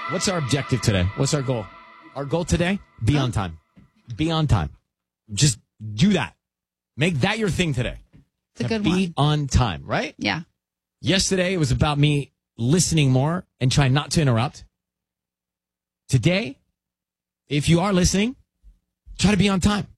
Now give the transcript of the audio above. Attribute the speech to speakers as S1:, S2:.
S1: What's our objective today? What's our goal? Our goal today? Be on time. Be on time. Just do that. Make that your thing today.
S2: It's a good
S1: Be
S2: one.
S1: on time, right?
S2: Yeah.
S1: Yesterday, it was about me listening more and trying not to interrupt. Today, if you are listening, try to be on time.